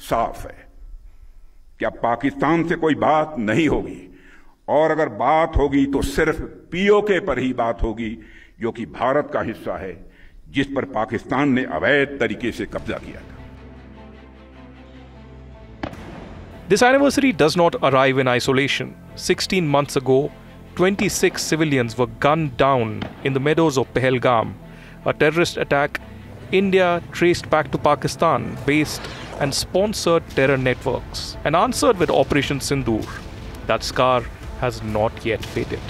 साफ है कि अब पाकिस्तान से कोई बात नहीं होगी, और अगर बात होगी तो सिर्फ पीओके पर ही बात होगी, जो कि भारत का हिस्सा है, जिस पर पाकिस्तान ने अवैध तरीके से कब्जा किया था। This anniversary does not arrive in isolation. 16 months ago, 26 civilians were gunned down in the meadows of Pahalgam, a terrorist attack India traced back to Pakistan based and sponsored terror networks and answered with Operation Sindoor. That scar has not yet faded.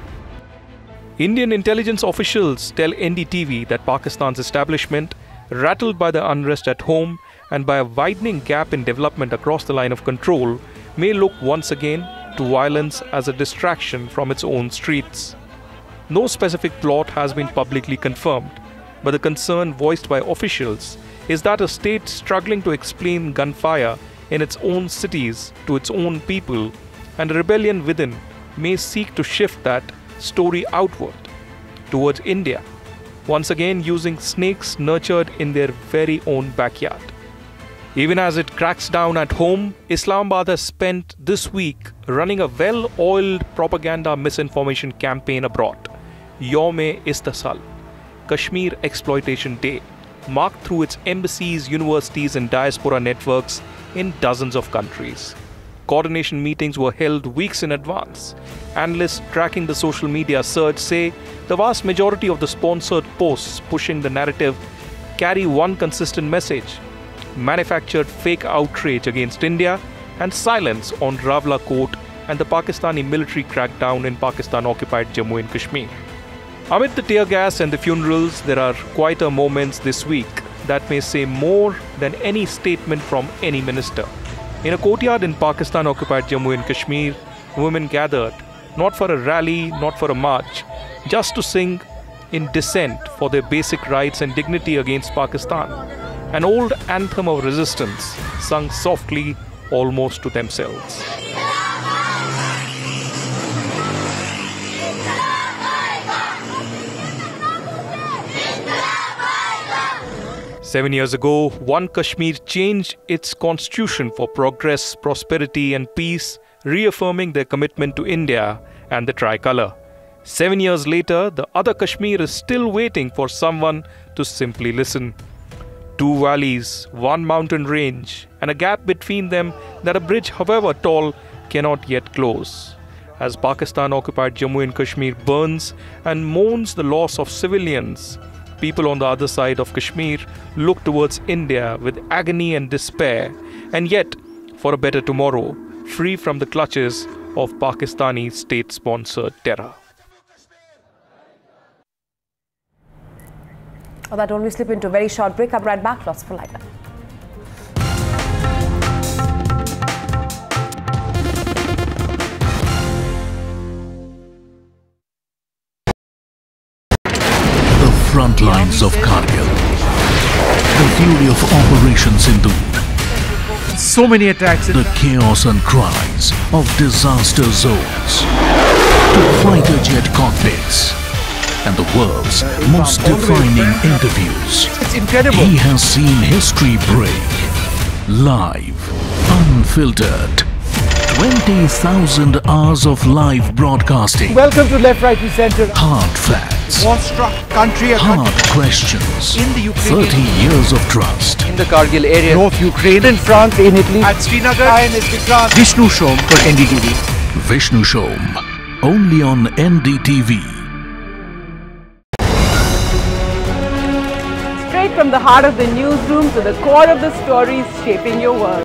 Indian intelligence officials tell NDTV that Pakistan's establishment, rattled by the unrest at home and by a widening gap in development across the line of control, may look once again to violence as a distraction from its own streets. No specific plot has been publicly confirmed, but the concern voiced by officials is that a state struggling to explain gunfire in its own cities to its own people and a rebellion within may seek to shift that story outward towards India, once again using snakes nurtured in their very own backyard. Even as it cracks down at home, Islamabad has spent this week running a well-oiled propaganda misinformation campaign abroad. Yawm-e-Istisal, Kashmir Exploitation Day, marked through its embassies, universities and diaspora networks in dozens of countries. Coordination meetings were held weeks in advance. Analysts tracking the social media surge say the vast majority of the sponsored posts pushing the narrative carry one consistent message: manufactured fake outrage against India and silence on Rawalakot and the Pakistani military crackdown in Pakistan-occupied Jammu and Kashmir. Amid the tear gas and the funerals, there are quieter moments this week that may say more than any statement from any minister. In a courtyard in Pakistan-occupied Jammu and Kashmir, women gathered, not for a rally, not for a march, just to sing in dissent for their basic rights and dignity against Pakistan. An old anthem of resistance, sung softly, almost to themselves. Seven years ago, One Kashmir changed its constitution for progress, prosperity and peace, reaffirming their commitment to India and the tricolour. 7 years later, the other Kashmir is still waiting for someone to simply listen. Two valleys, one mountain range, and a gap between them that a bridge, however tall, cannot yet close. As Pakistan-occupied Jammu and Kashmir burns and mourns the loss of civilians, people on the other side of Kashmir look towards India with agony and despair, and yet for a better tomorrow, free from the clutches of Pakistani state-sponsored terror. On that one, we slip into a very short break. I'm right back. Lots for light. Front lines of Kargil, the fury of Operation Sindoor, so many attacks, the chaos and cries of disaster zones, to fighter jet cockpits, and the world's most defining interviews. It's incredible. He has seen history break, live, unfiltered. 20,000 hours of live broadcasting. Welcome to Left, Right and Centre. Hard facts. War-struck country. Hard questions. In the Ukraine. 30 years of trust. In the Kargil area. North Ukraine. In France, in Italy. At Srinagar. INS Vikrant. Vishnu Shom for NDTV. Vishnu Shom. Only on NDTV. Straight from the heart of the newsroom to the core of the stories shaping your world.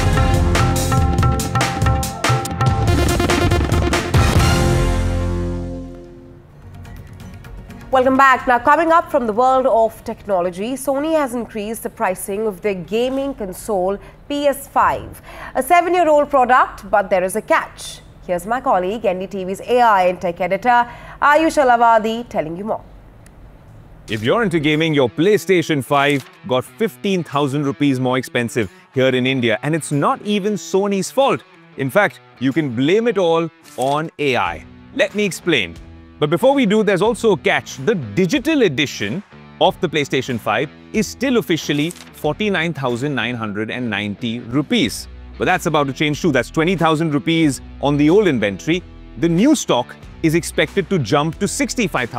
Welcome back. Now, coming up from the world of technology, Sony has increased the pricing of their gaming console PS5. A 7-year-old product, but there is a catch. Here's my colleague, NDTV's AI and tech editor, Ayush Alavadi, telling you more. If you're into gaming, your PlayStation 5 got 15,000 rupees more expensive here in India, and it's not even Sony's fault. In fact, you can blame it all on AI. Let me explain. But before we do, there's also a catch. The digital edition of the PlayStation 5 is still officially 49,990 rupees. But that's about to change too. That's 20,000 rupees on the old inventory. The new stock is expected to jump to 65,000